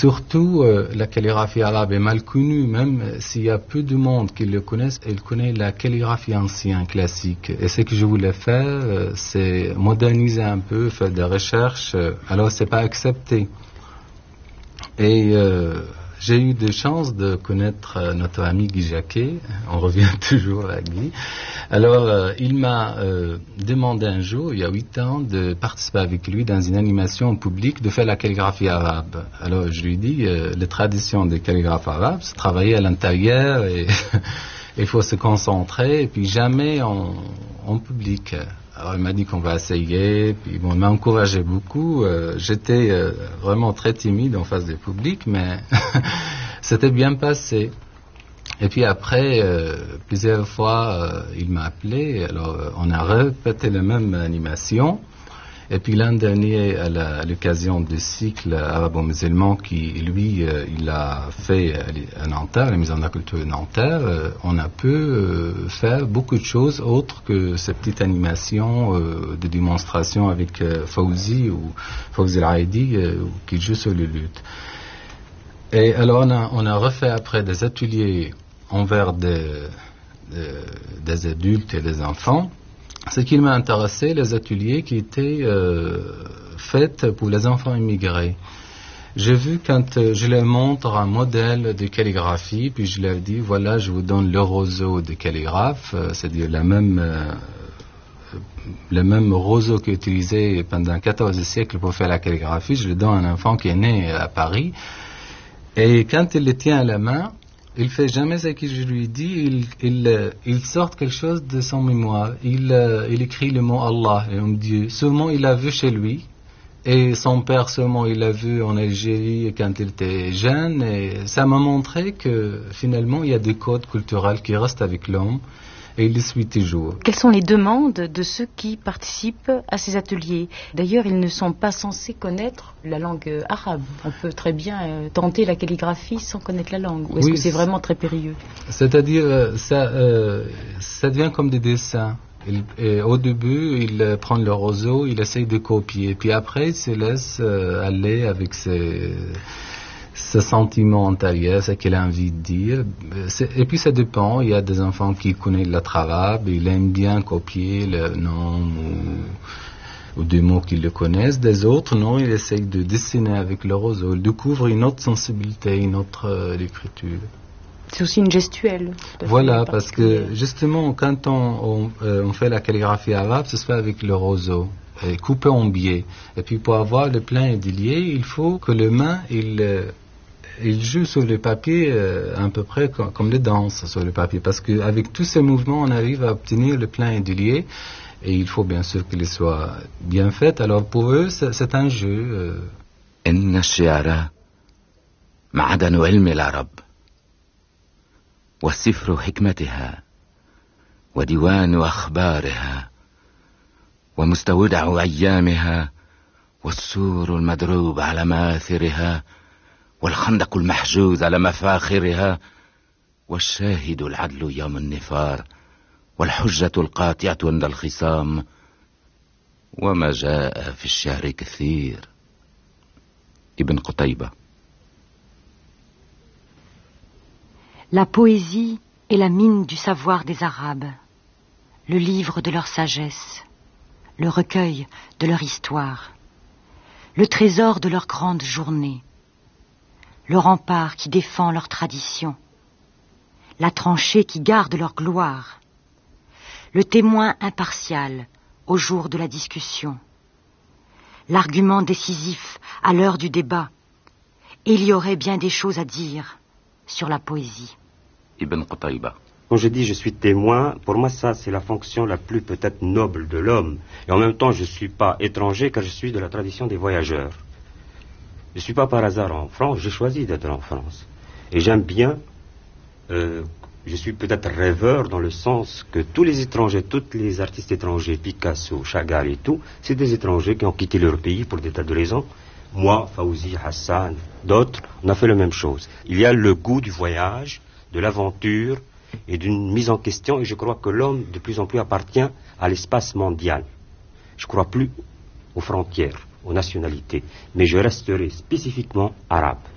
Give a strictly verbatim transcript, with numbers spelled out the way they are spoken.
surtout, euh, la calligraphie arabe est mal connue, même s'il y a peu de monde qui le connaissent, il connaît la calligraphie ancienne, classique. Et ce que je voulais faire, euh, c'est moderniser un peu, faire des recherches, euh, alors c'est pas accepté. Et euh, j'ai eu de chance de connaître euh, notre ami Guy Jacquet, on revient toujours à Guy. Alors, euh, il m'a euh, demandé un jour, il y a huit ans, de participer avec lui dans une animation publique, de faire la calligraphie arabe. Alors, je lui ai dit, euh, les traditions des calligraphes arabes, c'est travailler à l'intérieur et il faut se concentrer, et puis jamais en, en public. Alors, il m'a dit qu'on va essayer, puis bon, il m'a encouragé beaucoup. Euh, j'étais euh, vraiment très timide en face du public, mais c'était bien passé. Et puis après, euh, plusieurs fois, euh, il m'a appelé, alors euh, on a répété la même animation. Et puis l'an dernier, à, la, à l'occasion du cycle arabo-musulman qui, lui, euh, il a fait à Nanterre, la Maison de la Culture de Nanterre, euh, on a pu euh, faire beaucoup de choses autres que ces petites animations euh, de démonstration avec euh, Fawzi ou Fawzi El-Aïdi euh, qui joue sur le luth. Et alors on a, on a refait après des ateliers envers des, des, des adultes et des enfants. Ce qui m'a intéressé, les ateliers qui étaient euh, faits pour les enfants immigrés. J'ai vu quand euh, je leur montre un modèle de calligraphie, puis je leur dis, voilà, je vous donne le roseau de calligraphe, euh, c'est-à-dire la même, euh, le même roseau qui est utilisé pendant quatorze siècles pour faire la calligraphie, je le donne à un enfant qui est né à Paris. Et quand il le tient à la main, il fait jamais ce que je lui dis, il, il, il sort quelque chose de son mémoire. Il, il écrit le mot Allah, le nom Dieu. Seulement il l'a vu chez lui. Et son père seulement il l'a vu en Algérie quand il était jeune. Et ça m'a montré que finalement il y a des codes culturels qui restent avec l'homme. Et il le suit toujours. Quelles sont les demandes de ceux qui participent à ces ateliers? D'ailleurs, ils ne sont pas censés connaître la langue arabe. On peut très bien euh, tenter la calligraphie sans connaître la langue. Ou est-ce oui, que c'est vraiment très périlleux? C'est-à-dire, ça, euh, ça devient comme des dessins. Il, et au début, il prend le roseau, il essaye de copier. Puis après, il se laisse euh, aller avec ses... ce sentiment intérieur, ce qu'il a envie de dire. C'est, et puis ça dépend, il y a des enfants qui connaissent la arabe, ils aiment bien copier le nom ou, ou des mots qu'ils le connaissent. Des autres, non, ils essayent de dessiner avec le roseau. Ils découvrent une autre sensibilité, une autre euh, écriture. C'est aussi une gestuelle. Voilà, parce que justement, quand on, on, euh, on fait la calligraphie arabe, ça se fait avec le roseau. Coupé en biais. Et puis pour avoir le plein aiguillé, il faut que le main, il... Euh, il joue sur le papier euh, à peu près comme, comme les danses sur le papier, parce qu'avec tous ces mouvements, on arrive à obtenir le plein aiguillé, et il faut bien sûr qu'il soit bien fait. Alors pour eux, c'est, c'est un jeu. إن الشعر معدن علم العرب والسفر حكمتها وديوان أخبارها ومستودع أيامها والسور المدروب على مآثرها والخندق المحجوز على مفاخرها والشاهد العدل يوم النفار والحجة القاطعة عند الخصام وما جاء في الشعر كثير. Ibn Qutayba. La poésie est la mine du savoir des Arabes, le livre de leur sagesse, le recueil de leur histoire, le trésor de leur grande journée, le rempart qui défend leur tradition, la tranchée qui garde leur gloire, le témoin impartial au jour de la discussion, l'argument décisif à l'heure du débat. Et il y aurait bien des choses à dire sur la poésie. Ibn Qutayba. Quand je dis je suis témoin, pour moi ça c'est la fonction la plus peut-être noble de l'homme. Et en même temps je ne suis pas étranger car je suis de la tradition des voyageurs. Je ne suis pas par hasard en France, j'ai choisi d'être en France. Et j'aime bien, euh, je suis peut-être rêveur dans le sens que tous les étrangers, tous les artistes étrangers, Picasso, Chagall et tout, c'est des étrangers qui ont quitté leur pays pour des tas de raisons. Moi, Fawzi, Hassan, d'autres, on a fait la même chose. Il y a le goût du voyage, de l'aventure et d'une mise en question, et je crois que l'homme de plus en plus appartient à l'espace mondial. Je ne crois plus aux frontières, aux nationalités, mais je resterai spécifiquement arabe.